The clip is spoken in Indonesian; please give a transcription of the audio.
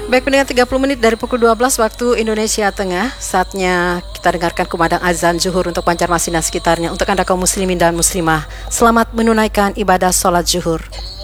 Baik pendengar, 30 menit dari pukul 12 waktu Indonesia Tengah. Saatnya kita dengarkan kumandang azan zuhur untuk Banjarmasin dan sekitarnya. Untuk Anda kaum muslimin dan muslimah, selamat menunaikan ibadah sholat zuhur.